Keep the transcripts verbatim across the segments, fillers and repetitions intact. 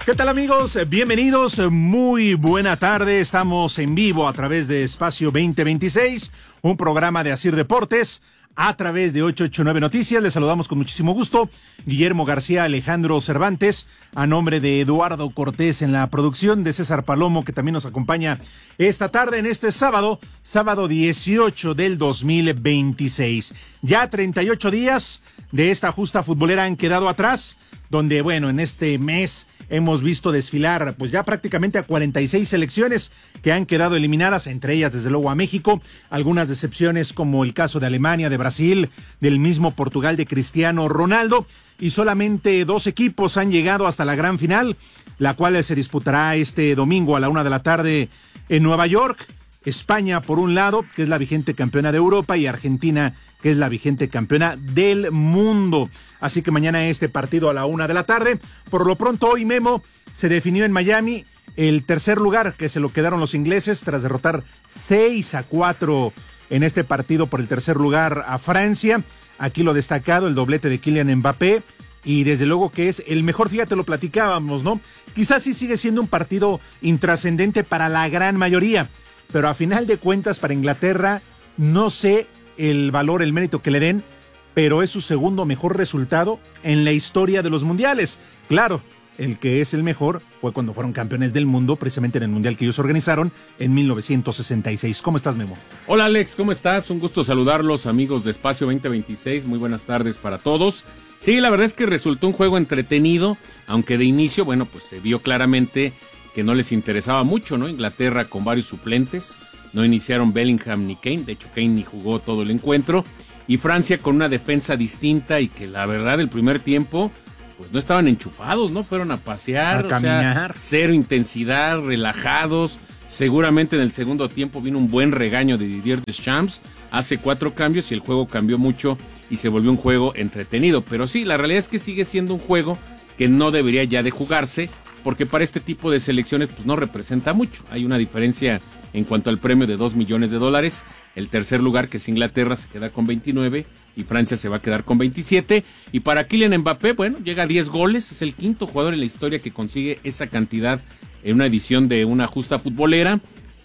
¿Qué tal, amigos? Bienvenidos, muy buena tarde. Estamos en vivo a través de Espacio veinte veintiséis, un programa de Asir Deportes a través de ochocientos ochenta y nueve Noticias. Les saludamos con muchísimo gusto. Guillermo García, Alejandro Cervantes, a nombre de Eduardo Cortés en la producción, de César Palomo, que también nos acompaña esta tarde en este sábado, sábado dieciocho del dos mil veintiséis. Ya treinta y ocho días de esta justa futbolera han quedado atrás, donde, bueno, en este mes hemos visto desfilar pues ya prácticamente a cuarenta y seis selecciones que han quedado eliminadas, entre ellas desde luego a México, algunas decepciones como el caso de Alemania, de Brasil, del mismo Portugal de Cristiano Ronaldo, y solamente dos equipos han llegado hasta la gran final, la cual se disputará este domingo a la una de la tarde en Nueva York. España, por un lado, que es la vigente campeona de Europa, y Argentina, que es la vigente campeona del mundo. Así que mañana este partido a la una de la tarde. Por lo pronto, hoy, Memo, se definió en Miami el tercer lugar, que se lo quedaron los ingleses tras derrotar seis a cuatro en este partido por el tercer lugar a Francia. Aquí lo destacado, el doblete de Kylian Mbappé, y desde luego que es el mejor, fíjate, lo platicábamos, ¿no? Quizás sí sigue siendo un partido intrascendente para la gran mayoría, pero a final de cuentas para Inglaterra no sé el valor, el mérito que le den, pero es su segundo mejor resultado en la historia de los mundiales. Claro, el que es el mejor fue cuando fueron campeones del mundo, precisamente en el mundial que ellos organizaron en mil novecientos sesenta y seis. ¿Cómo estás, Memo? Hola, Alex, ¿cómo estás? Un gusto saludarlos, amigos de Espacio veinte veintiséis. Muy buenas tardes para todos. Sí, la verdad es que resultó un juego entretenido, aunque de inicio, bueno, pues se vio claramente que no les interesaba mucho, ¿no? Inglaterra con varios suplentes, no iniciaron Bellingham ni Kane, de hecho Kane ni jugó todo el encuentro, y Francia con una defensa distinta y que la verdad el primer tiempo pues no estaban enchufados, ¿no? Fueron a pasear, a caminar. O sea, cero intensidad, relajados. Seguramente en el segundo tiempo vino un buen regaño de Didier Deschamps, hace cuatro cambios y el juego cambió mucho y se volvió un juego entretenido, pero sí, la realidad es que sigue siendo un juego que no debería ya de jugarse, porque para este tipo de selecciones pues no representa mucho. Hay una diferencia en cuanto al premio de dos millones de dólares. El tercer lugar, que es Inglaterra, se queda con veintinueve y Francia se va a quedar con veintisiete. Y para Kylian Mbappé, bueno, llega a diez goles, es el quinto jugador en la historia que consigue esa cantidad en una edición de una justa futbolera.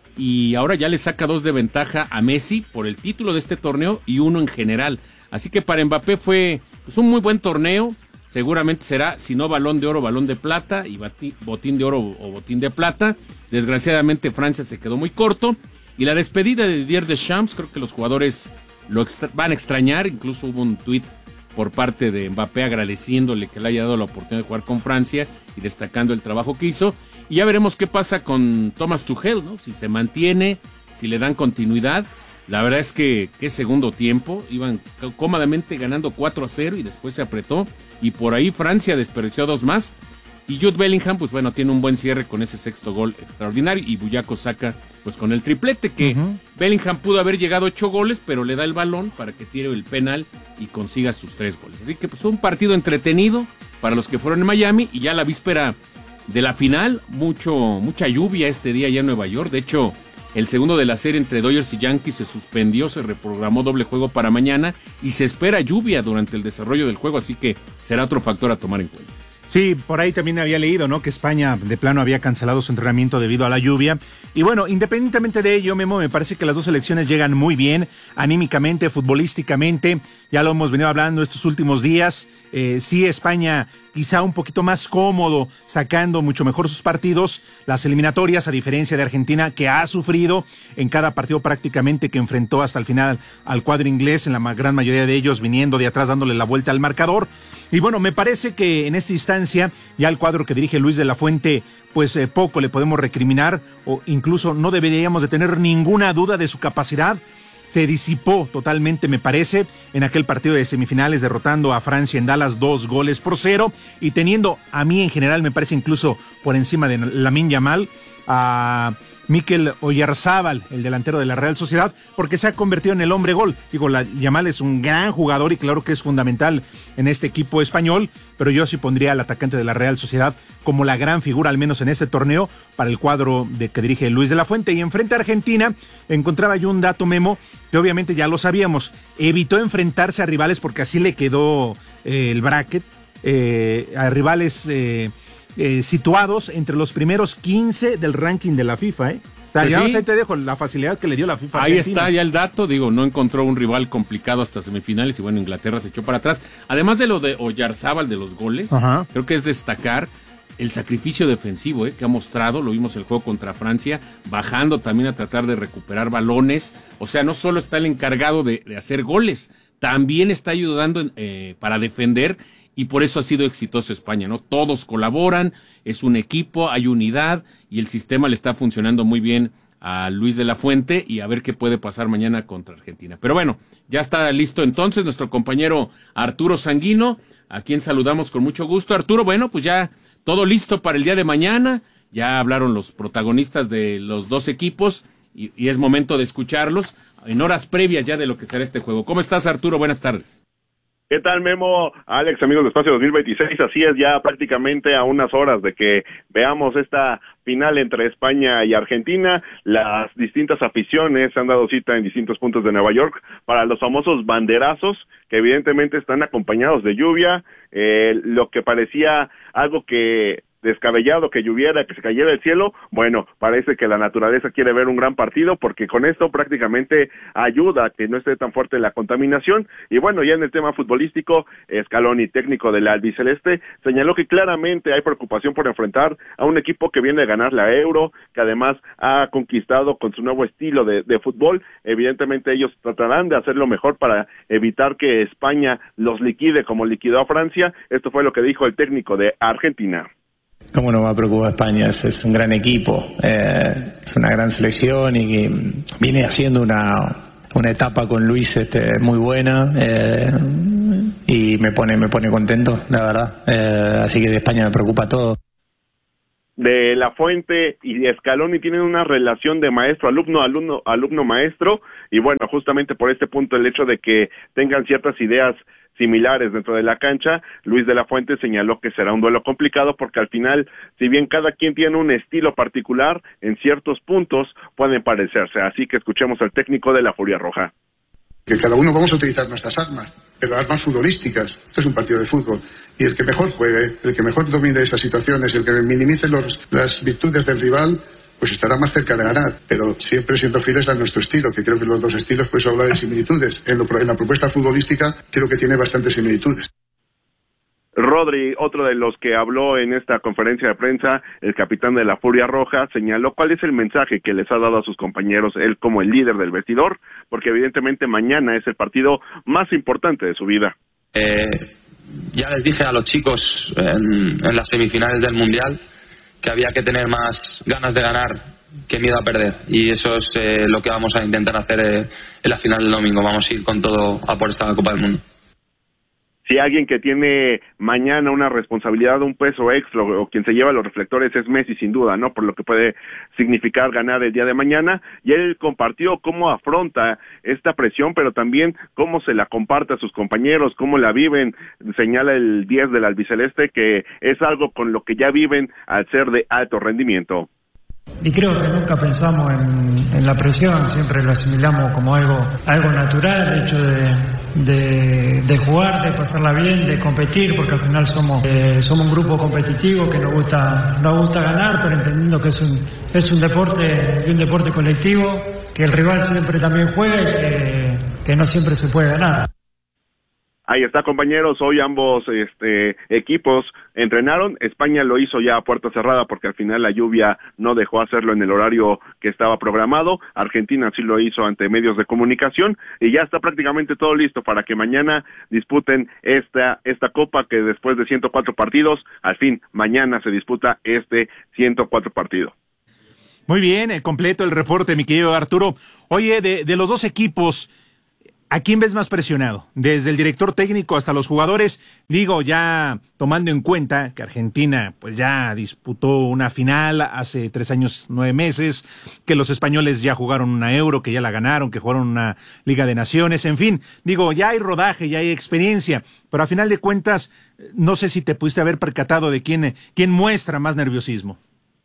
Y ahora ya le saca dos de ventaja a Messi por el título de este torneo y uno en general. Así que para Mbappé fue pues, un muy buen torneo. Seguramente será, si no balón de oro, balón de plata, y botín de oro o botín de plata. Desgraciadamente Francia se quedó muy corto. Y la despedida de Didier Deschamps, creo que los jugadores lo extra- van a extrañar. Incluso hubo un tuit por parte de Mbappé agradeciéndole que le haya dado la oportunidad de jugar con Francia y destacando el trabajo que hizo. Y ya veremos qué pasa con Thomas Tuchel, ¿no? Si se mantiene, si le dan continuidad. La verdad es que, que segundo tiempo, iban cómodamente ganando cuatro a cero y después se apretó. Y por ahí Francia desperdició dos más. Y Jude Bellingham, pues bueno, tiene un buen cierre con ese sexto gol extraordinario. Y Bukayo Saka, pues con el triplete, que uh-huh. Bellingham pudo haber llegado a ocho goles, pero le da el balón para que tire el penal y consiga sus tres goles. Así que pues un partido entretenido para los que fueron en Miami. Y ya la víspera de la final, mucho, mucha lluvia este día allá en Nueva York. De hecho, el segundo de la serie entre Dodgers y Yankees se suspendió, se reprogramó doble juego para mañana y se espera lluvia durante el desarrollo del juego, así que será otro factor a tomar en cuenta. Sí, por ahí también había leído, ¿no? Que España de plano había cancelado su entrenamiento debido a la lluvia. Y bueno, independientemente de ello, Memo, me parece que las dos selecciones llegan muy bien, anímicamente, futbolísticamente. Ya lo hemos venido hablando estos últimos días. Eh, sí, España quizá un poquito más cómodo, sacando mucho mejor sus partidos, las eliminatorias, a diferencia de Argentina, que ha sufrido en cada partido prácticamente que enfrentó hasta el final al cuadro inglés, en la gran mayoría de ellos viniendo de atrás, dándole la vuelta al marcador. Y bueno, me parece que en esta instancia, ya el cuadro que dirige Luis de la Fuente, pues eh, poco le podemos recriminar, o incluso no deberíamos de tener ninguna duda de su capacidad. Se disipó totalmente, me parece, en aquel partido de semifinales, derrotando a Francia en Dallas dos goles por cero, y teniendo a mí en general, me parece incluso por encima de Lamine Yamal, a Mikel Oyarzabal, el delantero de la Real Sociedad, porque se ha convertido en el hombre gol. Digo, la, Yamal es un gran jugador y claro que es fundamental en este equipo español, pero yo sí pondría al atacante de la Real Sociedad como la gran figura, al menos en este torneo, para el cuadro de que dirige Luis de la Fuente. Y enfrente a Argentina, encontraba yo un dato, Memo, que obviamente ya lo sabíamos, evitó enfrentarse a rivales porque así le quedó eh, el bracket, eh, a rivales... Eh, eh, situados entre los primeros quince del ranking de la FIFA, ¿eh? O sea, Pues ya sí. ahí te dejo la facilidad que le dio la FIFA. Ahí Argentina. está ya el dato, digo, no encontró un rival complicado hasta semifinales y bueno, Inglaterra se echó para atrás. Además de lo de Oyarzábal de los goles, Ajá. creo que es destacar el sacrificio defensivo eh, que ha mostrado, lo vimos el juego contra Francia, bajando también a tratar de recuperar balones, o sea, no solo está el encargado de, de hacer goles, también está ayudando en, eh, para defender y por eso ha sido exitoso España, ¿no? Todos colaboran, es un equipo, hay unidad y el sistema le está funcionando muy bien a Luis de la Fuente y a ver qué puede pasar mañana contra Argentina. Pero bueno, ya está listo entonces nuestro compañero Arturo Sanguino, a quien saludamos con mucho gusto. Arturo, bueno, pues ya todo listo para el día de mañana, ya hablaron los protagonistas de los dos equipos y, y es momento de escucharlos en horas previas ya de lo que será este juego. ¿Cómo estás, Arturo? Buenas tardes. ¿Qué tal, Memo? Alex, amigos de Espacio dos mil veintiséis, así es, ya prácticamente a unas horas de que veamos esta final entre España y Argentina. Las distintas aficiones se han dado cita en distintos puntos de Nueva York para los famosos banderazos, que evidentemente están acompañados de lluvia, eh, lo que parecía algo que descabellado que lloviera, que se cayera el cielo, bueno, parece que la naturaleza quiere ver un gran partido porque con esto prácticamente ayuda a que no esté tan fuerte la contaminación. Y bueno, ya en el tema futbolístico, Scaloni, técnico del albiceleste, señaló que claramente hay preocupación por enfrentar a un equipo que viene a ganar la Euro, que además ha conquistado con su nuevo estilo de, de fútbol. Evidentemente ellos tratarán de hacer lo mejor para evitar que España los liquide como liquidó a Francia. Esto fue lo que dijo el técnico de Argentina. ¿Cómo no va a preocupar España? Es, es un gran equipo, eh, es una gran selección y que viene haciendo una, una etapa con Luis este, muy buena eh, y me pone, me pone contento, la verdad. Eh, así que de España me preocupa todo. De la Fuente y Scaloni tienen una relación de maestro alumno alumno alumno maestro y bueno, justamente por este punto el hecho de que tengan ciertas ideas similares dentro de la cancha, Luis de la Fuente señaló que será un duelo complicado porque al final, si bien cada quien tiene un estilo particular, en ciertos puntos pueden parecerse, así que escuchemos al técnico de la Furia Roja. Que cada uno vamos a utilizar nuestras armas, pero armas futbolísticas. Esto es un partido de fútbol. Y el que mejor juegue, el que mejor domine esas situaciones, el que minimice los, las virtudes del rival, pues estará más cerca de ganar. Pero siempre siendo fieles a nuestro estilo, que creo que los dos estilos, pues habla de similitudes. En, lo, en la propuesta futbolística creo que tiene bastantes similitudes. Rodri, otro de los que habló en esta conferencia de prensa, el capitán de la Furia Roja, señaló cuál es el mensaje que les ha dado a sus compañeros, él como el líder del vestidor, porque evidentemente mañana es el partido más importante de su vida. Eh, ya les dije a los chicos en, en las semifinales del Mundial que había que tener más ganas de ganar que miedo a perder, y eso es eh, lo que vamos a intentar hacer eh, en la final del domingo. Vamos a ir con todo a por esta Copa del Mundo. Si alguien que tiene mañana una responsabilidad, un peso extra o quien se lleva los reflectores es Messi sin duda, ¿no? Por lo que puede significar ganar el día de mañana, y él compartió cómo afronta esta presión, pero también cómo se la comparte a sus compañeros, cómo la viven. Señala el diez del albiceleste que es algo con lo que ya viven al ser de alto rendimiento. Y creo que nunca pensamos en, en la presión, siempre lo asimilamos como algo algo natural, el hecho de, de, de jugar, de pasarla bien, de competir, porque al final somos eh, somos un grupo competitivo que nos gusta nos gusta ganar, pero entendiendo que es un es un deporte y un deporte colectivo, que el rival siempre también juega y que, que no siempre se puede ganar. Ahí está, compañeros, hoy ambos este, equipos entrenaron. España lo hizo ya a puerta cerrada porque al final la lluvia no dejó hacerlo en el horario que estaba programado. Argentina sí lo hizo ante medios de comunicación y ya está prácticamente todo listo para que mañana disputen esta esta copa, que después de ciento cuatro partidos, al fin mañana se disputa este ciento cuatro partido. Muy bien, eh, completo el reporte, mi querido Arturo. Oye, de, de los dos equipos, ¿a quién ves más presionado? Desde el director técnico hasta los jugadores, digo, ya tomando en cuenta que Argentina pues ya disputó una final hace tres años, nueve meses, que los españoles ya jugaron una Euro, que ya la ganaron, que jugaron una Liga de Naciones, en fin, digo, ya hay rodaje, ya hay experiencia, pero a final de cuentas, no sé si te pudiste haber percatado de quién, quién muestra más nerviosismo.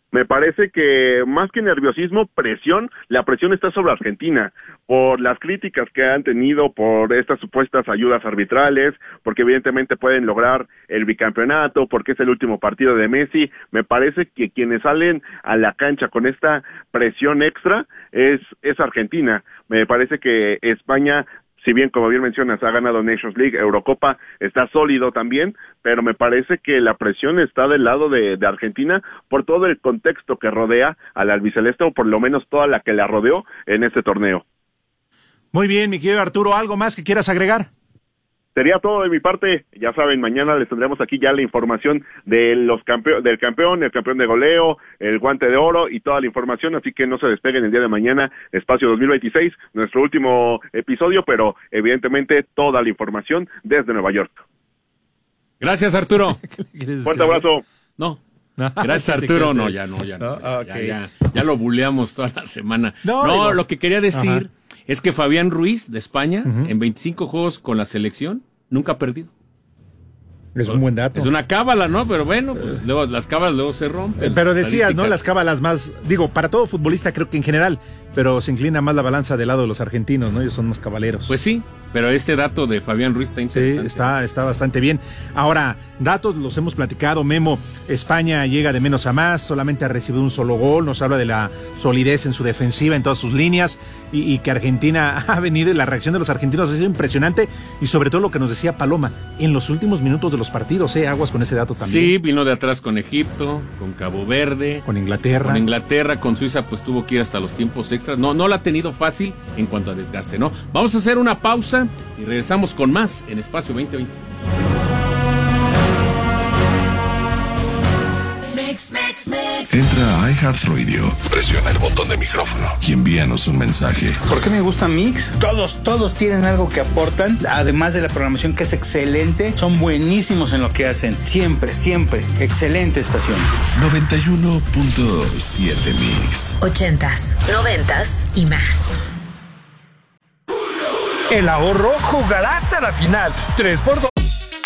Me parece que más que nerviosismo, presión, la presión está sobre Argentina, por las críticas que han tenido, por estas supuestas ayudas arbitrales, porque evidentemente pueden lograr el bicampeonato, porque es el último partido de Messi. Me parece que quienes salen a la cancha con esta presión extra es, es Argentina. Me parece que España, si bien, como bien mencionas, ha ganado Nations League, Eurocopa, está sólido también, pero me parece que la presión está del lado de, de Argentina por todo el contexto que rodea al albiceleste, o por lo menos toda la que la rodeó en este torneo. Muy bien, mi querido Arturo, ¿algo más que quieras agregar? Sería todo de mi parte. Ya saben, mañana les tendremos aquí ya la información de los campe- del campeón, el campeón de goleo, el guante de oro y toda la información, así que no se despeguen el día de mañana, Espacio dos mil veintiséis, nuestro último episodio, pero evidentemente toda la información desde Nueva York. Gracias, Arturo. Fuerte abrazo. No. Gracias, Arturo. No, ya no, ya no. no okay. ya, ya, ya lo buleamos toda la semana. No, no digo, lo que quería decir Ajá. es que Fabián Ruiz, de España, uh-huh. en veinticinco juegos con la selección, nunca ha perdido. Es un buen dato. Es una cábala, ¿no? Pero bueno, pues luego las cábalas luego se rompen. Pero decías, ¿no? Las cábalas más, digo, para todo futbolista creo que en general, pero se inclina más la balanza del lado de los argentinos, ¿no? Ellos son más cabaleros. Pues sí, pero este dato de Fabián Ruiz está interesante. Sí, está, está bastante bien. Ahora, datos los hemos platicado, Memo. Siria llega de menos a más, solamente ha recibido un solo gol, nos habla de la solidez en su defensiva, en todas sus líneas, y, y que Argentina ha venido, y la reacción de los argentinos ha sido impresionante, y sobre todo lo que nos decía Paloma, en los últimos minutos de los partidos, ¿eh? Aguas con ese dato también. Sí, vino de atrás con Egipto, con Cabo Verde, con Inglaterra. Con Inglaterra, con Suiza, pues tuvo que ir hasta los tiempos extras. No, no la ha tenido fácil en cuanto a desgaste, ¿no? Vamos a hacer una pausa y regresamos con más en Espacio veinte veinte. Entra a iHeartRadio, presiona el botón de micrófono y envíanos un mensaje. ¿Por qué me gusta Mix? Todos, todos tienen algo que aportan, además de la programación que es excelente, son buenísimos en lo que hacen. Siempre, siempre, excelente estación. noventa y uno punto siete Mix. Ochentas, noventas y más. El ahorro jugará hasta la final. tres por dos.